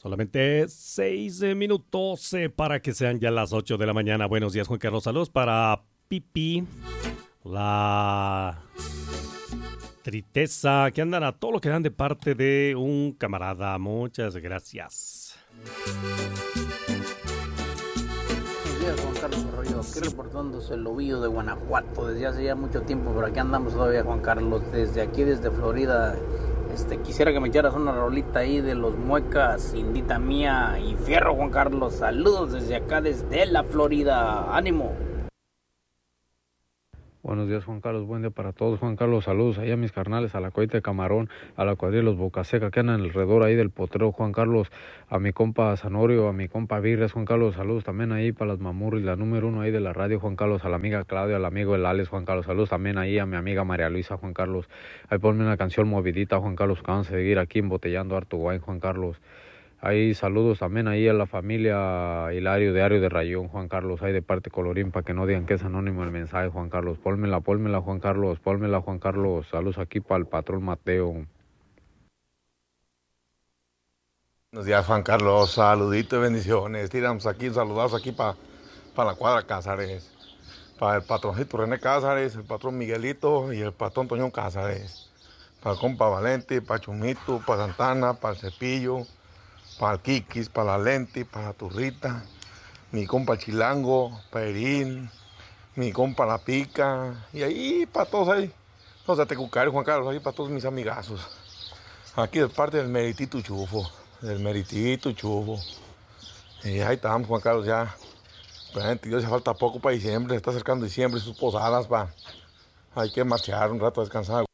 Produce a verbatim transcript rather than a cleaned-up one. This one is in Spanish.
Solamente seis eh, minutos eh, para que sean ya las ocho de la mañana. Buenos días, Juan Carlos. Saludos para Pipi, la Triteza, que andan a todo lo que dan de parte de un camarada. Muchas gracias. Buenos días, Juan Carlos Arroyo. Aquí reportándose el Lobillo de Guanajuato. Desde hace ya mucho tiempo, pero aquí andamos todavía, Juan Carlos. Desde aquí, desde Florida. Este, quisiera que me echaras una rolita ahí de los Muecas, Indita Mía y Fierro, Juan Carlos. Saludos desde acá, desde la Florida. ¡Ánimo! Buenos días, Juan Carlos, buen día para todos. Juan Carlos, saludos ahí a mis carnales, a la Coita de Camarón, a la cuadrilla de los Bocaseca que andan alrededor ahí del potrero, Juan Carlos, a mi compa Zanorio, a mi compa Virres, Juan Carlos, saludos también ahí para las Mamurris, la número uno ahí de la radio, Juan Carlos, a la amiga Claudia, al amigo el Alex, Juan Carlos, saludos también ahí a mi amiga María Luisa, Juan Carlos, ahí ponme una canción movidita, Juan Carlos, que vamos a seguir aquí embotellando harto guay, Juan Carlos. Ahí saludos también ahí a la familia Hilario de Ario de Rayón, Juan Carlos, ahí de parte Colorín, para que no digan que es anónimo el mensaje, Juan Carlos. Pónmela, pónmela, Juan Carlos, pónmela, Juan Carlos. Saludos aquí para el patrón Mateo. Buenos días, Juan Carlos, saluditos y bendiciones. Tiramos aquí, saludados aquí para pa la cuadra Cázares, para el patroncito René Cázares, el patrón Miguelito y el patrón Toñón Cázares, para el compa Valente, para Chumito, para Santana, para el Cepillo, para el Kikis, para la Lenti, para la Turrita, mi compa Chilango, Perín, mi compa La Pica, y ahí para todos ahí, los de Tecucari, Juan Carlos, ahí para todos mis amigazos. Aquí de parte del Meritito Chufo, del Meritito Chufo. Y ahí estamos, Juan Carlos, ya. Realmente Dios, ya falta poco para diciembre, se está acercando diciembre, sus posadas, pa. Hay que marchar un rato a descansar.